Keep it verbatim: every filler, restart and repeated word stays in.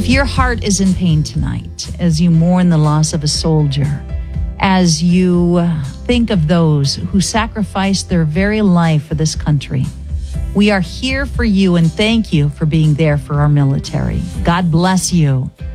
If your heart is in pain tonight as you mourn the loss of a soldier, as you think of those who sacrificed their very life for this country, we are here for you and thank you for being there for our military. God bless you.